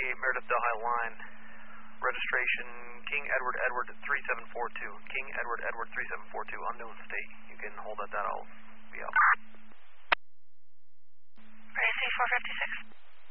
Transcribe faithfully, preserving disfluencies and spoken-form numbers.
eight Meredith Delhi line. Registration King Edward Edward three seven four two. King Edward Edward three seven four two. Unknown state. You can hold at that. I'll be out. R A C four fifty-six.